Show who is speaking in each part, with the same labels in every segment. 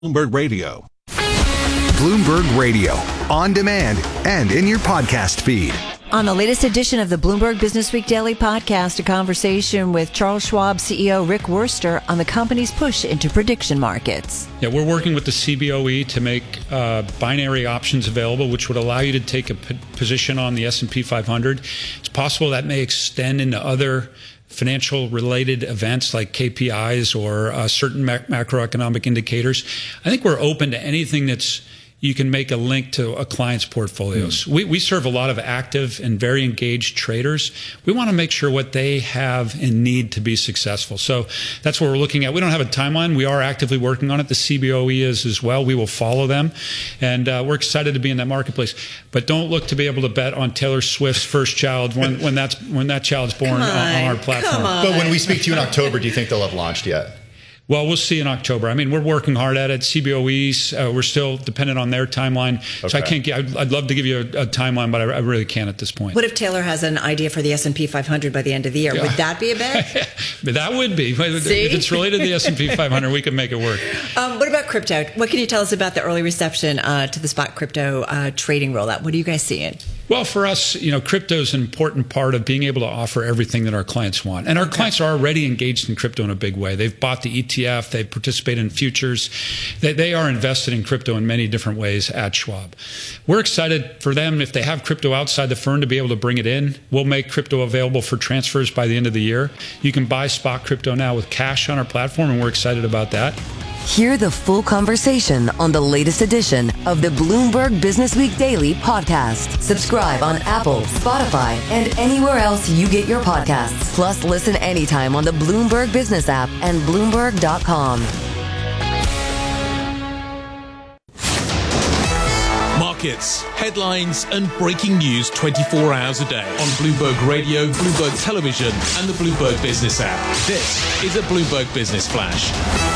Speaker 1: Bloomberg Radio.
Speaker 2: Bloomberg Radio, on demand and in your podcast feed.
Speaker 3: On the latest edition of the Bloomberg Business Week Daily Podcast, a conversation with Charles Schwab CEO Rick Wurster on the company's push into prediction markets.
Speaker 4: Yeah, we're working with the CBOE to make binary options available, which would allow you to take a position on the S&P 500. It's possible that may extend into other financial related events like KPIs or certain macroeconomic indicators. I think we're open to anything that's you can make a link to a client's portfolios. We serve a lot of active and very engaged traders. We want to make sure what they have and need to be successful. So that's what we're looking at. We don't have a timeline. We are actively working on it. The CBOE is as well. We will follow them. And we're excited to be in that marketplace. But don't look to be able to bet on Taylor Swift's first child when that child's born on our platform.
Speaker 5: But when we speak to you in October, do you think they'll have launched yet?
Speaker 4: Well, we'll see in October. I mean, we're working hard at it. CBOEs, we're still dependent on their timeline. Okay. So I can't I'd love to give you a timeline, but I really can't at this point.
Speaker 3: What if Taylor has an idea for the S&P 500 by the end of the year? Yeah. Would that be a bet?
Speaker 4: That would be. See? If it's related to the S&P 500, we can make it work.
Speaker 3: What about crypto? What can you tell us about the early reception to the spot crypto trading rollout? What are you guys seeing?
Speaker 4: Well, for us, crypto is an important part of being able to offer everything that our clients want. And our clients are already engaged in crypto in a big way. They've bought the ETF. They participate in futures. They are invested in crypto in many different ways at Schwab. We're excited for them, if they have crypto outside the firm, to be able to bring it in. We'll make crypto available for transfers by the end of the year. You can buy spot crypto now with cash on our platform, and we're excited about that.
Speaker 6: Hear the full conversation on the latest edition of the Bloomberg Business Week Daily Podcast. Subscribe on Apple, Spotify, and anywhere else you get your podcasts. Plus, listen anytime on the Bloomberg Business app and Bloomberg.com.
Speaker 7: Markets, headlines, and breaking news 24 hours a day on Bloomberg Radio, Bloomberg Television, and the Bloomberg Business app. This is a Bloomberg Business Flash.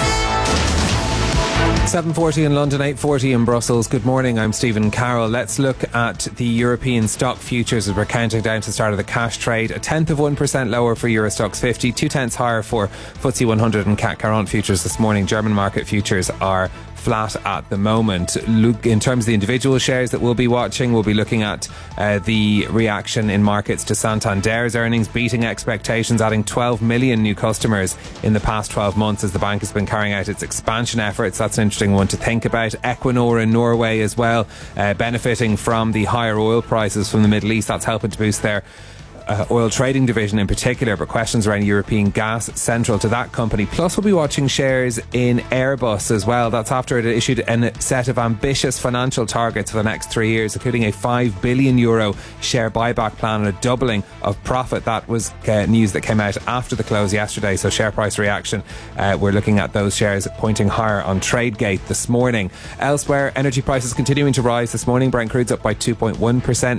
Speaker 8: 7:40 in London, 8:40 in Brussels. Good morning, I'm Stephen Carroll. Let's look at the European stock futures as we're counting down to the start of the cash trade. 1/10% lower for Euro Stoxx 50, 2/10 higher for FTSE 100 and CAC 40 futures this morning. German market futures are flat at the moment. Look, in terms of the individual shares that we'll be watching, we'll be looking at the reaction in markets to Santander's earnings, beating expectations, adding 12 million new customers in the past 12 months as the bank has been carrying out its expansion efforts. That's an interesting one to think about. Equinor in Norway as well, benefiting from the higher oil prices from the Middle East. That's helping to boost their oil trading division in particular, but questions around European gas central to that company. Plus, we'll be watching shares in Airbus as well. That's after it issued a set of ambitious financial targets for the next 3 years, including a €5 billion share buyback plan and a doubling of profit. That was news that came out after the close yesterday, so share price reaction. We're looking at those shares pointing higher on TradeGate this morning. Elsewhere, energy prices continuing to rise this morning. Brent crude's up by 2.1%,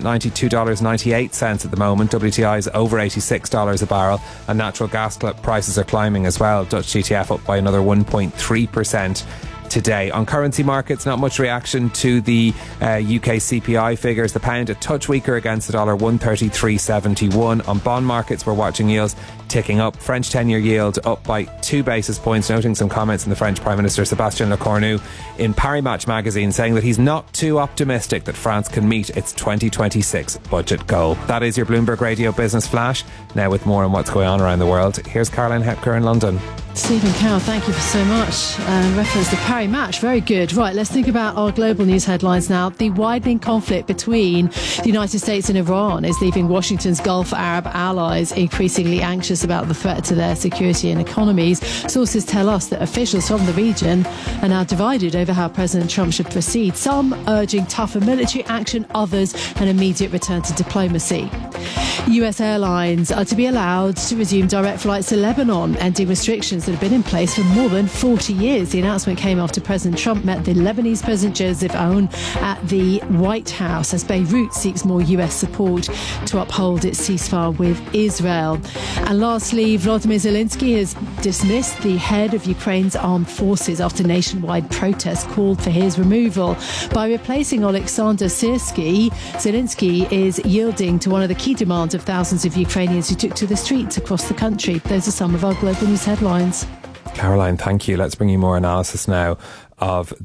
Speaker 8: $92.98 at the moment. WTI is over $86 a barrel, and natural gas prices are climbing as well. Dutch TTF up by another 1.3% today. On currency markets, not much reaction to the UK CPI figures. The pound a touch weaker against the dollar, 133.71. On bond markets, we're watching yields ticking up. French 10-year yield up by 2 basis points, noting some comments from the French Prime Minister Sébastien Lecornu in Paris Match magazine, saying that he's not too optimistic that France can meet its 2026 budget goal. That is your Bloomberg Radio Business Flash. Now with more on what's going on around the world, here's Caroline Hepker in London.
Speaker 9: Stephen Carroll, thank you for so much. Reference to Paris Match, very good. Right, let's think about our global news headlines now. The widening conflict between the United States and Iran is leaving Washington's Gulf Arab allies increasingly anxious about the threat to their security and economies. Sources tell us that officials from the region are now divided over how President Trump should proceed. Some urging tougher military action, others an immediate return to diplomacy. US airlines are to be allowed to resume direct flights to Lebanon, ending restrictions that have been in place for more than 40 years. The announcement came after President Trump met the Lebanese President Joseph Aoun at the White House as Beirut seeks more US support to uphold its ceasefire with Israel. And lastly, Volodymyr Zelensky has dismissed the head of Ukraine's armed forces after nationwide protests called for his removal. By replacing Oleksandr Syrsky, Zelensky is yielding to one of the key demands of thousands of Ukrainians who took to the streets across the country. Those are some of our global news headlines.
Speaker 8: Caroline, thank you. Let's bring you more analysis now of